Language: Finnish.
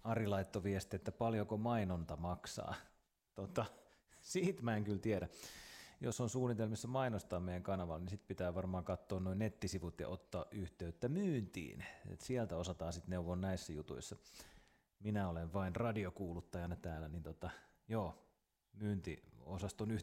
Ari laittoi viesti, että paljonko mainonta maksaa. Siitä mä en kyllä tiedä. Jos on suunnitelmissa mainostaa meidän kanavalla, niin sitten pitää varmaan katsoa noin nettisivut ja ottaa yhteyttä myyntiin. Et sieltä osataan sitten neuvoa näissä jutuissa. Minä olen vain radiokuuluttajana täällä, niin joo, myyntiosaston